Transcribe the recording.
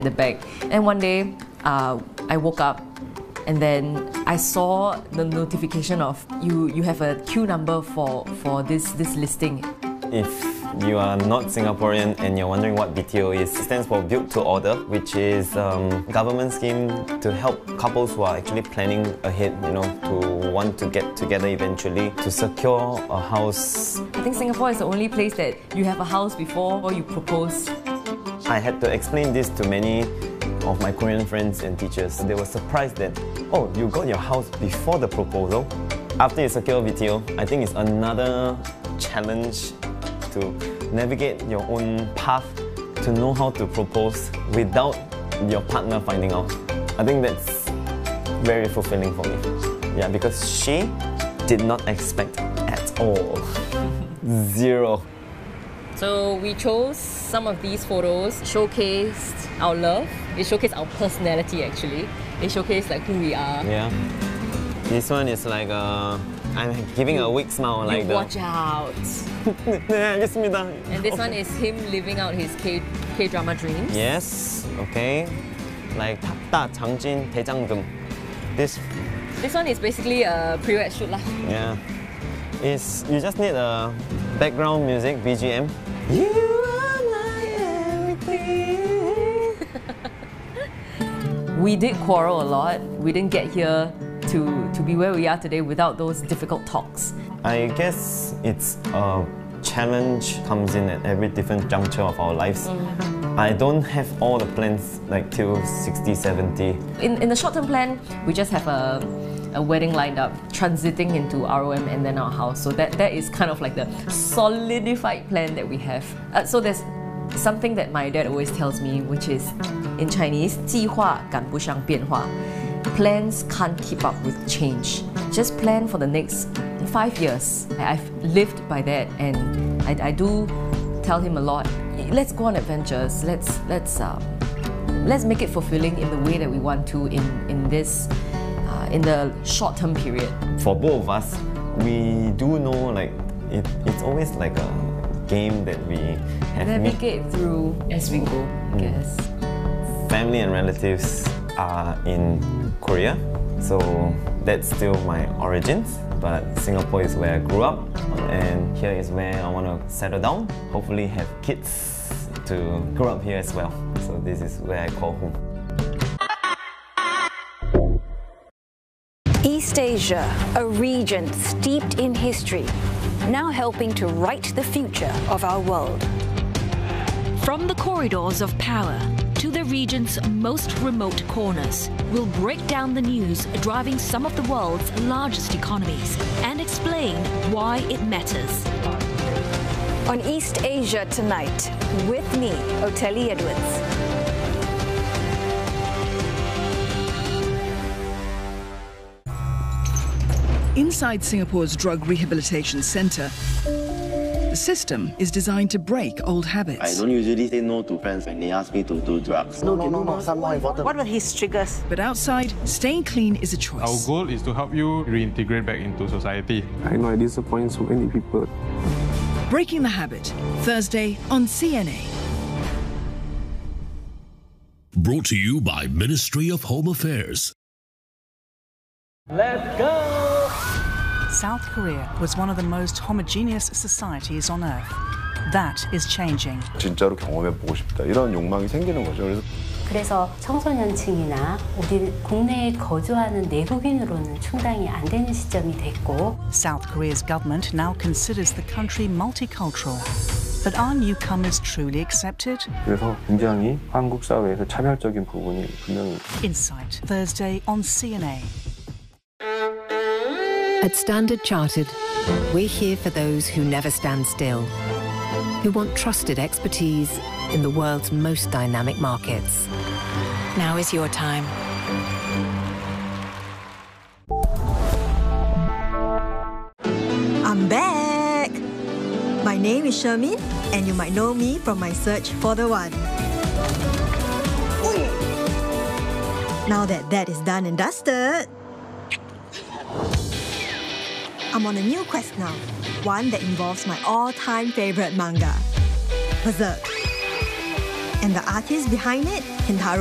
the bag. And one day, I woke up and then I saw the notification of you have a queue number for this listing. If you are not Singaporean and you're wondering what BTO is, it stands for Build to Order, which is a government scheme to help couples who are actually planning ahead, to want to get together eventually, to secure a house. I think Singapore is the only place that you have a house before you propose. I had to explain this to many of my Korean friends and teachers. They were surprised that, oh, you got your house before the proposal. After you secure BTO, I think it's another challenge to navigate your own path, to know how to propose without your partner finding out. I think that's very fulfilling for me. Yeah, because she did not expect at all. Zero. So we chose some of these photos, showcased our love. It showcased our personality actually. It showcased like who we are. Yeah. This one is like I'm giving a weak smile like watch out. And this one is him living out his K-drama dreams. Yes, okay. Like 탁다 장진 대장금. This one is basically a pre-wed shoot lah. Yeah. You just need a background music, BGM. You are my everything. We did quarrel a lot. We didn't get here to be where we are today without those difficult talks. I guess it's a challenge comes in at every different juncture of our lives. I don't have all the plans like till 60, 70. In the short-term plan, we just have a wedding lined up, transiting into ROM and then our house. So that is kind of like the solidified plan that we have. So there's something that my dad always tells me, which is in Chinese, 计划赶不上变化. Plans can't keep up with change. Just plan for the next 5 years. I've lived by that, and I do tell him a lot. Let's go on adventures. Let's make it fulfilling in the way that we want to in this in the short-term period. For both of us, we do know like it's always like a game that we have navigate through as we go, I guess. Family and relatives are in Korea, so that's still my origins, but Singapore is where I grew up, and here is where I want to settle down, hopefully have kids to grow up here as well. So this is where I call home. East Asia, a region steeped in history, now helping to write the future of our world. From the corridors of power to the region's most remote corners, we'll break down the news driving some of the world's largest economies and explain why it matters. On East Asia Tonight, with me, Oteli Edwards. Inside Singapore's Drug Rehabilitation Centre, the system is designed to break old habits. I don't usually say no to friends when they ask me to do drugs. No, some more important. What were his triggers? But outside, staying clean is a choice. Our goal is to help you reintegrate back into society. I know I disappoint so many people. Breaking the Habit, Thursday on CNA. Brought to you by Ministry of Home Affairs. Let's go! South Korea was one of the most homogeneous societies on earth. That is changing. 진짜로 경험해보고 싶다. 이런 욕망이 생기는 거죠. 그래서 청소년층이나 우리 국내에 거주하는 내국인으로는 충당이 안 되는 시점이 됐고. South Korea's government now considers the country multicultural. But are newcomers truly accepted? 그래서 굉장히 한국 사회에서 차별적인 부분이 분명히. Insight, Thursday on CNA. At Standard Chartered, we're here for those who never stand still, who want trusted expertise in the world's most dynamic markets. Now is your time. I'm back! My name is Shermin, and you might know me from my search for the one. Now that is done and dusted, I'm on a new quest now, one that involves my all-time favorite manga, Berserk. And the artist behind it, Kentaro